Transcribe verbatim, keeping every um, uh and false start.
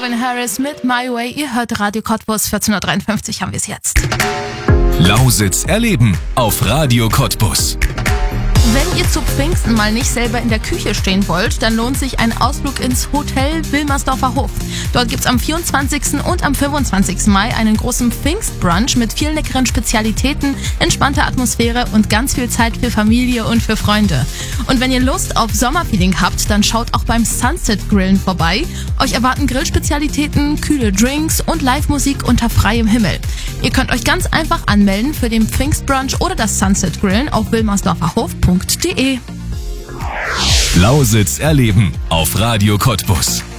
Calvin Harris mit My Way. Ihr hört Radio Cottbus, vierzehn Uhr dreiundfünfzig haben wir es jetzt. Lausitz erleben auf Radio Cottbus. Wenn ihr zu Pfingsten mal nicht selber in der Küche stehen wollt, dann lohnt sich ein Ausflug ins Hotel Wilmersdorfer Hof. Dort gibt's am vierundzwanzigsten und am fünfundzwanzigsten Mai einen großen Pfingstbrunch mit vielen leckeren Spezialitäten, entspannter Atmosphäre und ganz viel Zeit für Familie und für Freunde. Und wenn ihr Lust auf Sommerfeeling habt, dann schaut auch beim Sunset Grillen vorbei. Euch erwarten Grillspezialitäten, kühle Drinks und Live-Musik unter freiem Himmel. Ihr könnt euch ganz einfach anmelden für den Pfingstbrunch oder das Sunset Grillen auf wilmersdorferhof punkt de. Lausitz erleben auf Radio Cottbus.